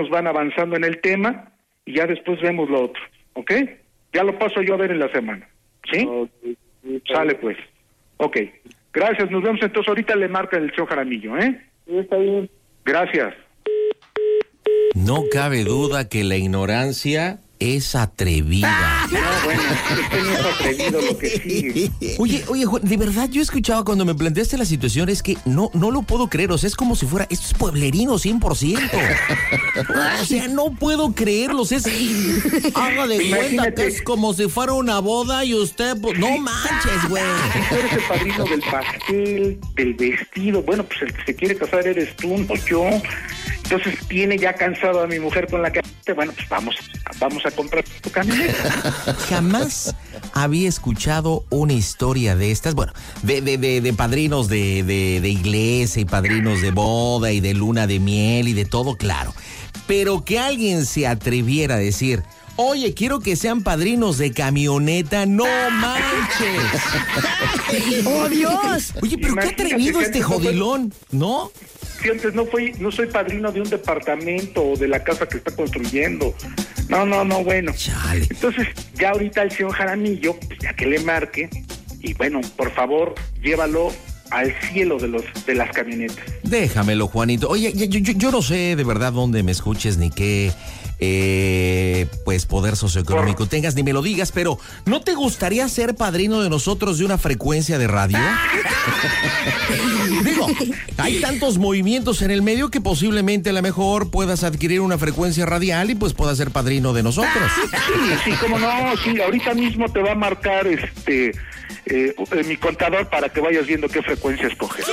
van avanzando en el tema y ya después vemos lo otro, ¿ok? Ya lo paso yo a ver en la semana, ¿sí? Okay. Sí, Sale pues. Ok. Gracias, nos vemos entonces. Ahorita le marca el señor Jaramillo, ¿eh? Sí, está bien. Gracias. No cabe duda que la ignorancia es atrevida. No, bueno, usted no es atrevido lo que sigue. Oye, Juan, de verdad, yo escuchaba cuando me planteaste la situación, es que no lo puedo creer, o sea, es como si fuera, esto es pueblerino 100%. O sea, no puedo creerlo, haga de cuenta que es como si fuera una boda y usted, pues, no manches, güey. Tú eres el padrino del pastel, del vestido, bueno, pues el que se quiere casar eres tú, no yo. Entonces tiene ya cansado a mi mujer con la camioneta, bueno, pues vamos a comprar tu camioneta. Jamás había escuchado una historia de estas, bueno, de padrinos de iglesia y padrinos de boda y de luna de miel y de todo, claro. Pero que alguien se atreviera a decir, oye, quiero que sean padrinos de camioneta, no manches. ¡Oh, Dios! Oye, pero qué atrevido este jodilón, ¿no? Si antes no soy padrino de un departamento o de la casa que está construyendo. No, bueno. Chale. Entonces, ya ahorita el señor Jaramillo, pues ya que le marque, y bueno, por favor, llévalo al cielo de las camionetas. Déjamelo, Juanito. Oye, yo no sé de verdad dónde me escuches ni qué pues poder socioeconómico tengas, ni me lo digas, pero ¿no te gustaría ser padrino de nosotros de una frecuencia de radio? Digo, hay tantos movimientos en el medio que posiblemente a lo mejor puedas adquirir una frecuencia radial y pues puedas ser padrino de nosotros. Sí, cómo no, sí, ahorita mismo te va a marcar mi contador para que vayas viendo qué frecuencia escoges.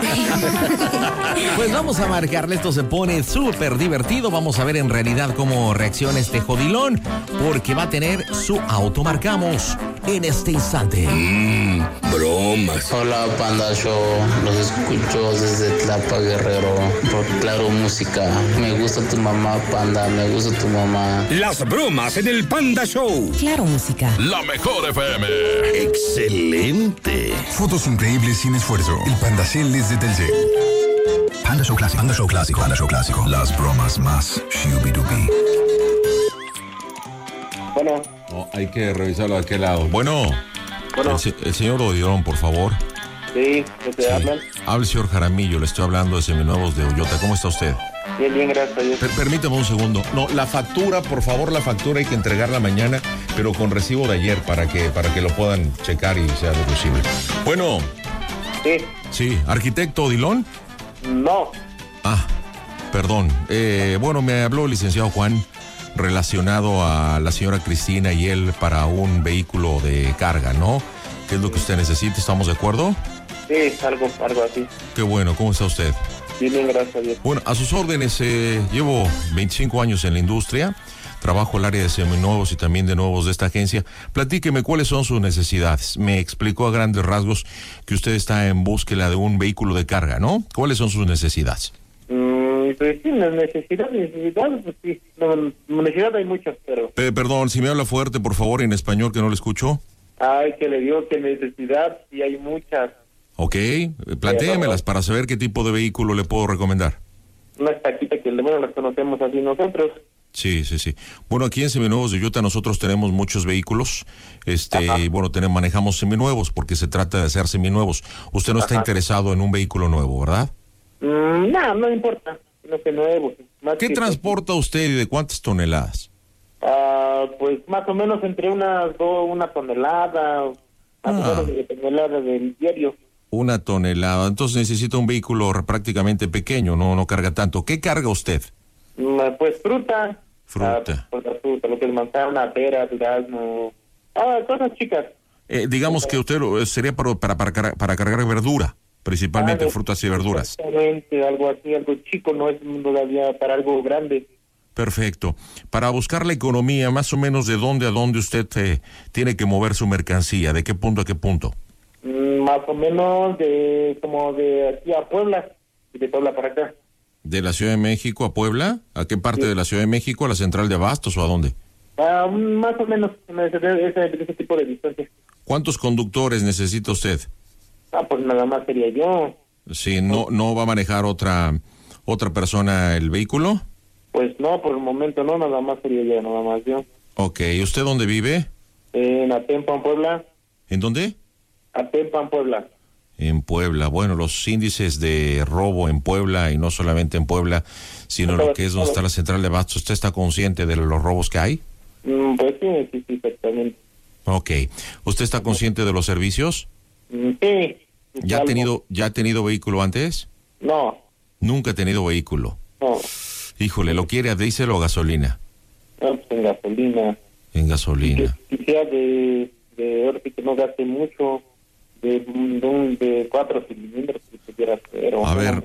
Pues vamos a marcarle, esto se pone súper divertido, vamos a ver en realidad cómo reacciona este jodilón, porque va a tener su automarcamos en este instante. Bromas. Hola, Panda Show, los escucho desde Tlapa, Guerrero, por Claro Música. Me gusta tu mamá, Panda, me gusta tu mamá. Las bromas en el Panda Show. Claro Música. La mejor FM. Excelente. Fotos increíbles sin esfuerzo. El Pandacel es de Telcel. Panda Show Clásico. Panda Show Clásico. Panda Show Clásico. Las bromas más shubidubi. Bueno. Oh, hay que revisarlo de aquel lado. Bueno. El señor Odilón, por favor. Sí, ¿de qué hablan? Habla el señor Jaramillo, le estoy hablando de Seminuevos de Uyota. ¿Cómo está usted? Bien, gracias a Dios. Permítame un segundo. No, la factura, por favor, la factura hay que entregarla mañana, pero con recibo de ayer para que lo puedan checar y sea deducible. Bueno. Sí. Sí, ¿arquitecto Odilón? No. Ah, perdón. Bueno, me habló el licenciado Juan relacionado a la señora Cristina y él para un vehículo de carga, ¿no? ¿Qué es lo que usted necesita? ¿Estamos de acuerdo? Sí, algo así. Qué bueno, ¿cómo está usted? Bien, gracias a Dios. Bueno, a sus órdenes, llevo 25 años en la industria, trabajo el área de seminuevos y también de nuevos de esta agencia. Platíqueme cuáles son sus necesidades. Me explicó a grandes rasgos que usted está en búsqueda de un vehículo de carga, ¿no? ¿Cuáles son sus necesidades? Pues sí, las necesidades, pues sí. Necesidad hay muchas, pero... Perdón, si me habla fuerte, por favor, en español, que no le escucho. Ay, que le digo que necesidad sí hay muchas. Ok, plantéemelas para saber qué tipo de vehículo le puedo recomendar. Una taquita que bueno las conocemos así nosotros. Sí. Bueno, aquí en Seminuevos de Uyota nosotros tenemos muchos vehículos, y bueno, manejamos seminuevos porque se trata de hacer seminuevos. Usted no está interesado en un vehículo nuevo, ¿verdad? No importa, no sé, nuevo. ¿Qué transporta usted y de cuántas toneladas? Pues más o menos entre una tonelada, más o menos de tonelada del diario. Una tonelada, entonces necesita un vehículo prácticamente pequeño, no carga tanto. ¿Qué carga usted? Pues fruta. Fruta. Lo que es manzana, pera, durazno, cosas chicas. Digamos que usted sería para cargar verdura, principalmente frutas y verduras. Exactamente, algo así, algo chico, no es todavía para algo grande. Perfecto. Para buscar la economía, más o menos de dónde a dónde usted tiene que mover su mercancía, ¿de qué punto a qué punto? Más o menos como de aquí a Puebla, y de Puebla para acá. ¿De la Ciudad de México a Puebla? ¿A qué parte de la Ciudad de México? ¿A la central de Abastos o a dónde? Más o menos, ese tipo de distancia. ¿Cuántos conductores necesita usted? Pues nada más sería yo. Sí, ¿no va a manejar otra persona el vehículo? Pues no, por el momento no, nada más sería ya, nada más yo. Ok, ¿usted dónde vive? En Atempan, Puebla. ¿En dónde? Atempan, Puebla. En Puebla. Bueno, los índices de robo en Puebla, y no solamente en Puebla, sino lo que es donde está la central de abastos, ¿usted está consciente de los robos que hay? Pues sí, exactamente. Ok. ¿Usted está consciente de los servicios? Sí. ¿Ya ha tenido vehículo antes? No. Nunca ha tenido vehículo. No. Híjole, ¿lo quiere a diésel o gasolina? No, pues en gasolina. En gasolina. Que sea de ahora sí que no gaste mucho, de 4 cilindros, si pudiera ser. A ver,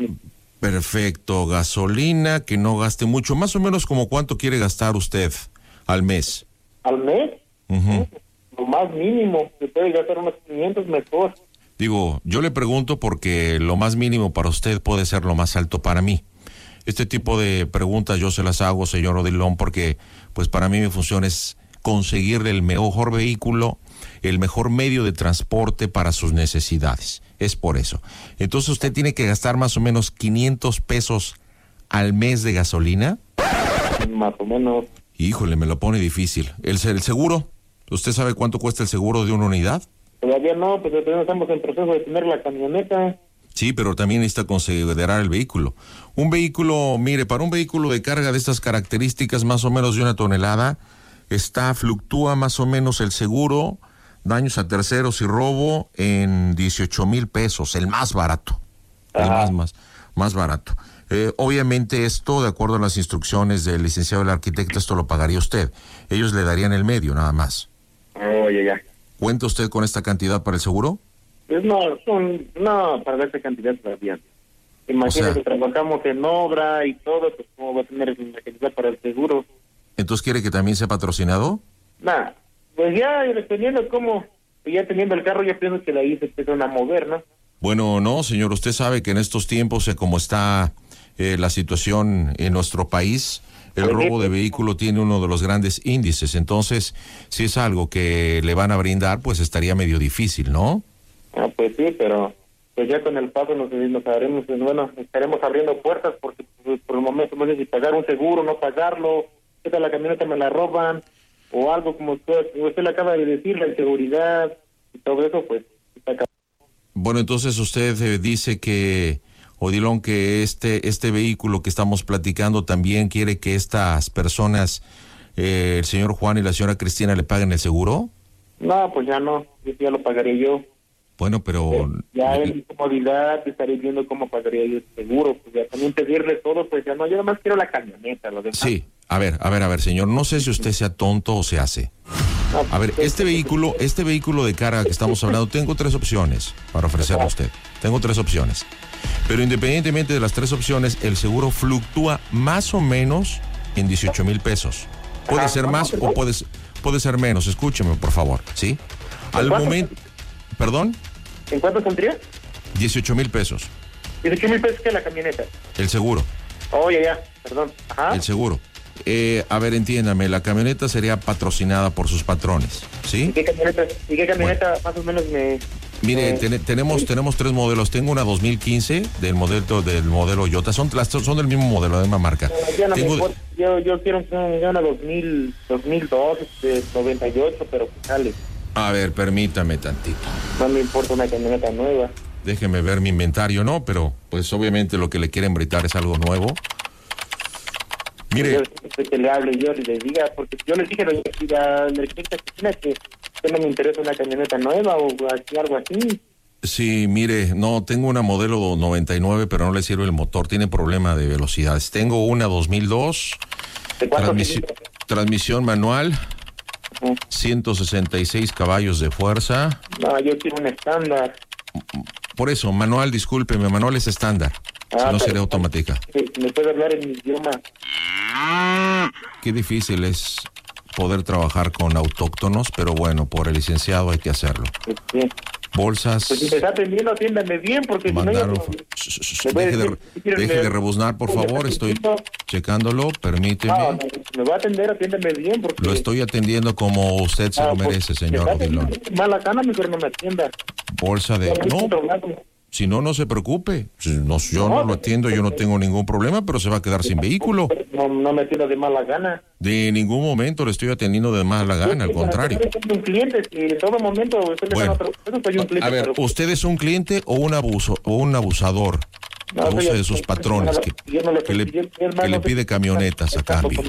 perfecto, gasolina, que no gaste mucho. Más o menos, ¿como cuánto quiere gastar usted al mes? ¿Al mes? Uh-huh. Lo más mínimo, se puede gastar unos 500 mejor. Digo, yo le pregunto porque lo más mínimo para usted puede ser lo más alto para mí. Este tipo de preguntas yo se las hago, señor Odilon, porque pues para mí mi función es conseguirle el mejor vehículo, el mejor medio de transporte para sus necesidades. Es por eso. Entonces usted tiene que gastar más o menos 500 pesos al mes de gasolina. Más o menos. Híjole, me lo pone difícil. ¿El seguro? ¿Usted sabe cuánto cuesta el seguro de una unidad? Todavía no, pues todavía estamos en proceso de tener la camioneta. Sí, pero también necesita considerar el vehículo. Un vehículo, mire, para un vehículo de carga de estas características, más o menos de 1 tonelada, fluctúa más o menos el seguro, daños a terceros y robo en 18,000 pesos, el más barato. El más barato. Obviamente esto, de acuerdo a las instrucciones del licenciado del arquitecto, esto lo pagaría usted. Ellos le darían el medio, nada más. Oye, ya. ¿Cuenta usted con esta cantidad para el seguro? Pues no, para esa cantidad todavía. Imagínate, trabajamos en obra y todo, pues cómo va a tener la cantidad para el seguro. ¿Entonces quiere que también sea patrocinado? Nah, pues ya, dependiendo cómo, ya teniendo el carro, ya pienso que de ahí se empiezan a mover, ¿no? Bueno, no, señor, usted sabe que en estos tiempos, como está la situación en nuestro país, el robo de vehículo tiene uno de los grandes índices. Entonces, si es algo que le van a brindar, pues estaría medio difícil, ¿no? Ah, pues sí, pero pues ya con el paso nos haremos, bueno, estaremos abriendo puertas porque pues, por el momento no sé si pagar un seguro, no pagarlo, ¿qué tal la camioneta me la roban? O algo como usted le acaba de decir, la inseguridad y todo eso, pues está acabado. Bueno, entonces usted dice que, Odilon, que este vehículo que estamos platicando también quiere que estas personas, el señor Juan y la señora Cristina, le paguen el seguro. No, pues ya no, ya lo pagaré yo. Bueno, pero... Ya en mi comodidad estaré viendo cómo pagaría yo el seguro, pues ya también pedirle todo, pues ya no, yo nada más quiero la camioneta, lo demás. Sí, a ver, señor, no sé si usted sea tonto o se hace. No, a ver, este vehículo de carga que estamos hablando, tengo 3 opciones para ofrecerle a usted. Tengo 3 opciones. Pero independientemente de las 3 opciones, el seguro fluctúa más o menos en 18,000 pesos. Puede ser más o puede ser menos. Escúcheme, por favor, ¿sí? Al momento... ¿Perdón? ¿En cuánto saldría? 18,000 pesos. 18,000 pesos que la camioneta. El seguro. Oye, ya, perdón. Ajá. El seguro. A ver, entiéndame, la camioneta sería patrocinada por sus patrones, ¿sí? ¿Y qué camioneta bueno, más o menos me...? Mire, tenemos 3 modelos. Tengo una 2015 del modelo Toyota. Son del mismo modelo, de la misma marca. Ya no me importa. Yo quiero una 2002, 98, pero que sale. A ver, permítame tantito. No me importa una camioneta nueva. Déjeme ver mi inventario, ¿no? Pero, pues, obviamente lo que le quieren brindar es algo nuevo. Mire... Yo que le hable yo le diga, porque yo les dije a la arquitecta Cristina que no me interesa una camioneta nueva o algo así. Sí, mire, no, tengo una modelo 99, pero no le sirve el motor, tiene problema de velocidades. Tengo una 2002, transmisión manual, 166 caballos de fuerza. No, yo quiero un estándar. Por eso, manual, discúlpeme, manual es estándar, si no sería automática. ¿Me puede hablar en mi idioma? Qué difícil es poder trabajar con autóctonos, pero bueno, por el licenciado hay que hacerlo. Sí. Bolsas... Pues si me está atendiendo, atiéndame bien, porque mandaron, si no... Deje de rebuznar, por favor, estoy checándolo, permíteme. No, me va a atender, atiéndeme bien, porque... Lo estoy atendiendo como usted se lo merece, señor Odilon. Mala gana, mejor no me atienda. Bolsa de... Si no, no se preocupe. No, yo no lo atiendo, yo no tengo ningún problema, pero se va a quedar sin vehículo. No me atiendo de mala gana. De ningún momento le estoy atendiendo de mala gana, al contrario. Yo soy un cliente, si en todo momento usted le da otro, yo soy un cliente. A ver, ¿usted es un cliente o un abusador? No, Abusa de sus patrones que le pide camionetas a cambio.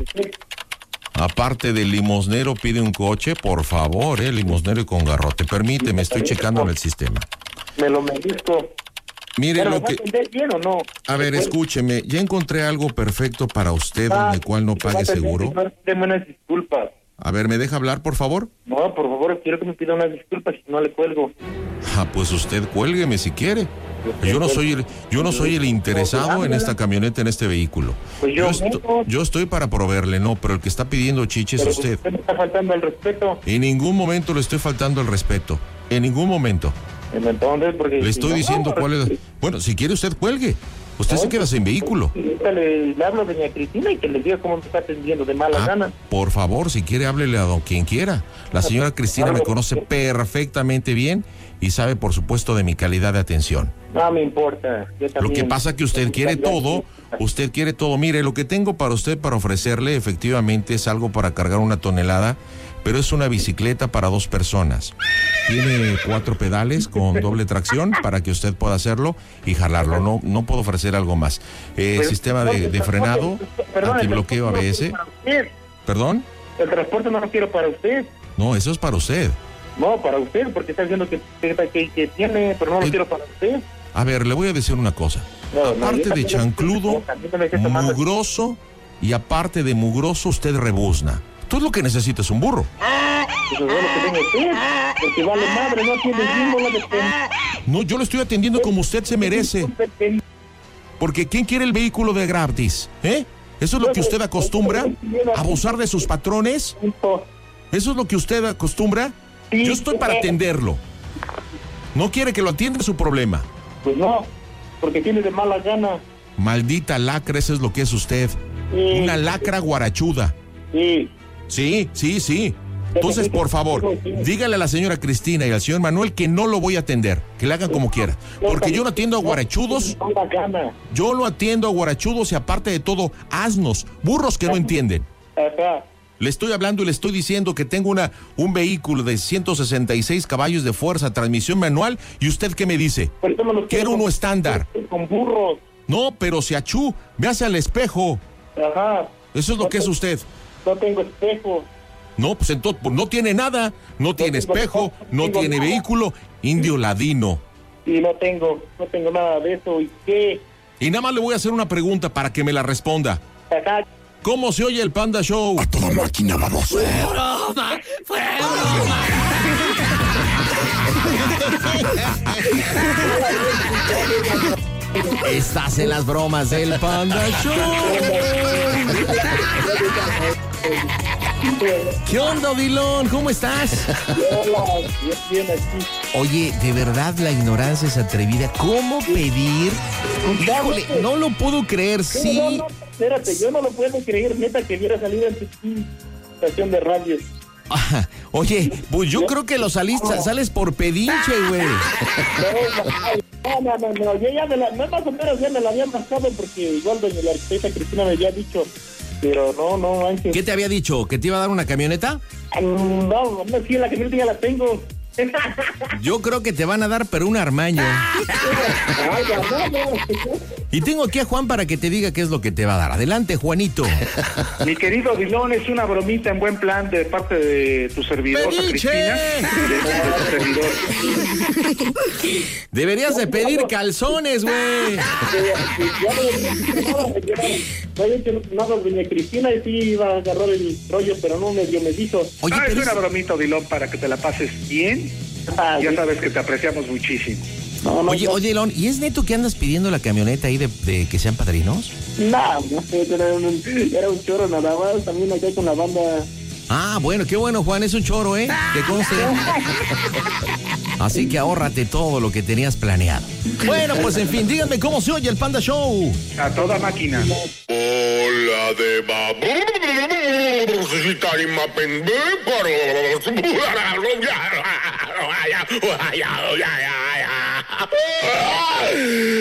Aparte del limosnero, pide un coche, por favor, limosnero y con garrote. Permíteme, estoy checando en el sistema. Me lo merezco. Mire ¿Pero lo que... bien o no? A ver, escúcheme, ya encontré algo perfecto para usted, en el cual no pague seguro. Deme unas disculpas. A ver, ¿me deja hablar, por favor? No, por favor, quiero que me pida unas disculpas, si no le cuelgo. Pues usted cuélgueme si quiere. Yo no soy el interesado en esta camioneta, en este vehículo. Pues yo estoy para proveerle, no, pero el que está pidiendo chiche es usted. Usted me está faltando el respeto. En ningún momento le estoy faltando el respeto. En ningún momento. Entonces, porque le estoy diciendo cuál es... Bueno, si quiere usted cuelgue. Usted se queda sin vehículo. Le hablo a doña Cristina y que le diga cómo me está atendiendo de mala gana. Por favor, si quiere, háblele a quien quiera. La señora Cristina me conoce perfectamente bien y sabe, por supuesto, de mi calidad de atención. No me importa. Lo que pasa es que usted quiere todo. Usted quiere todo. Mire, lo que tengo para usted, para ofrecerle, efectivamente, es algo para cargar 1 tonelada, pero es una bicicleta para 2 personas. Tiene 4 pedales con doble tracción para que usted pueda hacerlo y jalarlo. No puedo ofrecer algo más. Sistema de frenado, antibloqueo ABS. ¿Perdón? El transporte no lo quiero para usted. No, eso es para usted. No, para usted, porque está diciendo que tiene, pero no lo quiero para usted. A ver, le voy a decir una cosa. Aparte de chancludo, mugroso, y aparte de mugroso, usted rebuzna. Todo lo que necesita es un burro. Eso es lo que tengo usted, porque vale madre, no atiende bien, no, yo lo estoy atendiendo como usted se merece. Porque ¿quién quiere el vehículo de gratis? ¿Eso es lo que usted acostumbra? ¿Abusar de sus patrones? ¿Eso es lo que usted acostumbra? Yo estoy para atenderlo. ¿No quiere que lo atienda? Su problema. Pues no, porque tiene de mala gana. Maldita lacra, eso es lo que es usted. Una lacra guarachuda. Sí. Entonces, por favor, dígale a la señora Cristina y al señor Manuel que no lo voy a atender, que le hagan como quiera. Porque yo no atiendo a guarachudos. Yo lo atiendo a guarachudos y aparte de todo, asnos, burros que no entienden. Le estoy hablando y le estoy diciendo que tengo un vehículo de 166 caballos de fuerza, transmisión manual, y usted ¿qué me dice? Quiero uno estándar. Con burros. No, pero si achú, me hace al espejo. Eso es lo que es usted. No tengo espejo. No, pues entonces no tiene nada, no tiene espejo, no tiene vehículo, indio ladino. Y no tengo nada de eso. ¿Y qué? Y nada más le voy a hacer una pregunta para que me la responda. ¿Cómo se oye el Panda Show? A toda máquina, vamos. ¡Fue broma! Estás en las bromas del Panda Show. ¿Qué onda, Odilon? ¿Cómo estás? Hola, bien aquí. Oye, de verdad la ignorancia es atrevida. ¿Cómo pedir? Híjole, no lo puedo creer, sí. No, espérate, yo no lo puedo creer, neta, que hubiera salido en tu estación de radio. Oye, pues yo creo que sales por pedinche, güey. No, yo ya más o menos ya me la había marcado porque igual doña la arquitecta Cristina me había dicho, pero no, Ángel. ¿Qué te había dicho? ¿Que te iba a dar una camioneta? No, sí, la camioneta ya la tengo. Yo creo que te van a dar, pero un armaño. Y tengo aquí a Juan para que te diga qué es lo que te va a dar. Adelante, Juanito. Mi querido Dilón, es una bromita en buen plan de parte de tu servidor, ¡Pediche! Cristina. De tu servidor. Deberías de pedir calzones, güey. No había hecho nada doña Cristina y sí iba a agarrar el rollo, pero no me dijo. Oye, es pero una bromita, Dilón, para que te la pases bien. Ya sabes que te apreciamos muchísimo. Oye, Dilón, ¿y es neto que andas pidiendo la camioneta ahí de que sean padrinos? No, era un choro nada más, también acá con la banda. Ah, bueno, qué bueno, Juan, es un choro, ¿eh? Que conste. Así que ahórrate todo lo que tenías planeado. Bueno, pues en fin, díganme cómo se oye el Panda Show. A toda máquina. Hola de